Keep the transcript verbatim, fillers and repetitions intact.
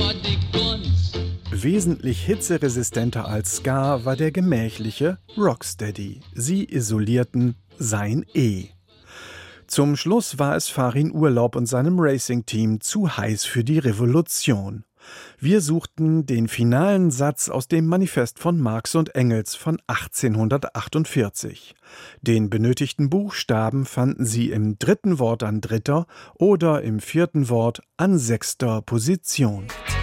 Wesentlich hitzeresistenter als Ska war der gemächliche Rocksteady. Sie isolierten sein E. Zum Schluss war es Farin Urlaub und seinem Racing-Team zu heiß für die Revolution. Wir suchten den finalen Satz aus dem Manifest von Marx und Engels von achtzehnhundertachtundvierzig. Den benötigten Buchstaben fanden Sie im dritten Wort an dritter oder im vierten Wort an sechster Position.